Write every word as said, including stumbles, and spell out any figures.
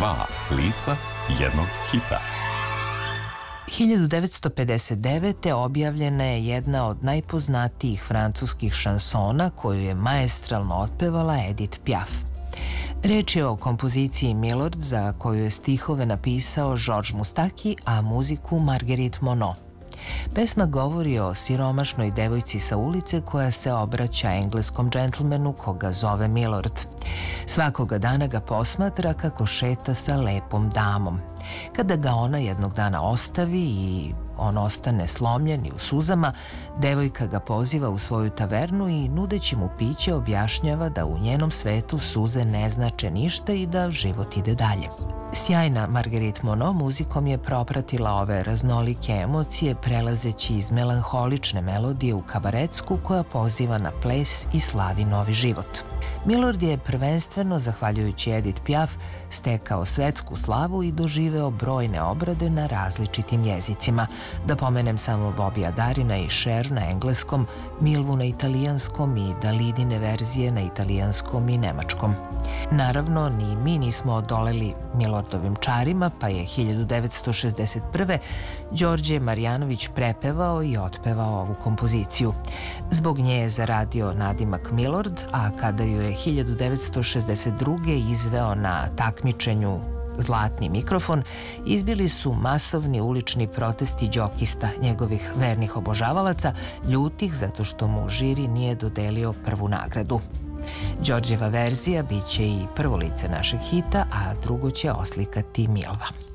Dva lica jednog hita. hiljadu devetsto pedeset devete. objavljena je jedna od najpoznatijih francuskih šansona koju je maestralno otpevala Edith Piaf. Reč je o kompoziciji Milord za koju je stihove napisao Georges Moustaki, a muziku Marguerite Monod. Pesma govori o siromašnoj devojci sa ulice koja se obraća engleskom džentlmenu koga zove Milord. Svakoga dana ga posmatra kako šeta sa lepom damom. Kada ga ona jednog dana ostavi i on ostane slomljen i u suzama, devojka ga poziva u svoju tavernu i nudeći mu piće objašnjava da u njenom svetu suze ne znače ništa i da život ide dalje. Sjajna Marguerite Monod muzikom je propratila ove raznolike emocije prelazeći iz melanholične melodije u kabaretsku koja poziva na ples i slavi novi život. Milord je prvenstveno, zahvaljujući Edith Piaf, stekao svetsku slavu i doživeo brojne obrade na različitim jezicima. Da pomenem samo Bobija Darina i Cher na engleskom, Milvu na italijanskom i Dalidine verzije na italijanskom i nemačkom. Naravno, ni mi nismo odoleli Milordovim čarima, pa je hiljadu devetsto šezdeset prve. Đorđe Marjanović prepevao i otpevao ovu kompoziciju. Zbog nje je zaradio nadimak Milord, a kada ju je hiljadu devetsto šezdeset druge. izveo na takmičenju Zlatni mikrofon, izbili su masovni ulični protesti đokista, njegovih vernih obožavalaca, ljutih zato što mu žiri nije dodelio prvu nagradu. Đorđeva verzija biće i prvo lice našeg hita, a drugo će oslikati Milva.